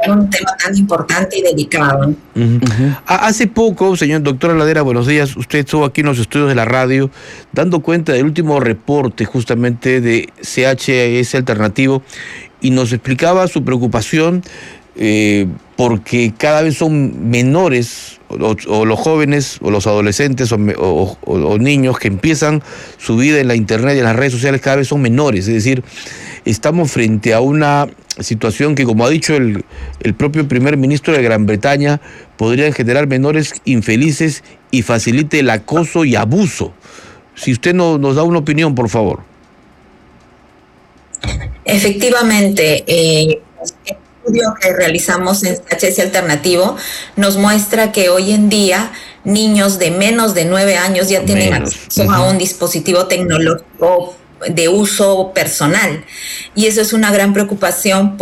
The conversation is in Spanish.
un tema tan importante y delicado. Hace poco, señor doctora Ladera, buenos días, usted estuvo aquí en los estudios de la radio dando cuenta del último reporte justamente de CHS Alternativo y nos explicaba su preocupación porque cada vez son menores o los jóvenes o los adolescentes o niños que empiezan su vida en la internet y en las redes sociales cada vez son menores, es decir, estamos frente a una situación que, como ha dicho el propio primer ministro de Gran Bretaña, podrían generar menores infelices y facilite el acoso y abuso. Si usted nos da una opinión, por favor. Efectivamente, el estudio que realizamos en CHS Alternativo nos muestra que hoy en día niños de menos de 9 años ya tienen acceso a un dispositivo tecnológico de uso personal, y eso es una gran preocupación